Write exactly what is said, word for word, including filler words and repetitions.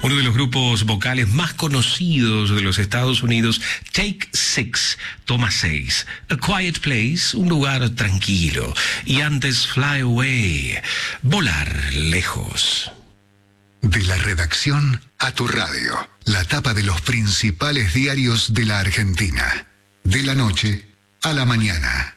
Uno de los grupos vocales más conocidos de los Estados Unidos, Take Six, toma seis. A Quiet Place, un lugar tranquilo. Y antes Fly Away, volar lejos. De la redacción a tu radio, la tapa de los principales diarios de la Argentina. De la noche a la mañana.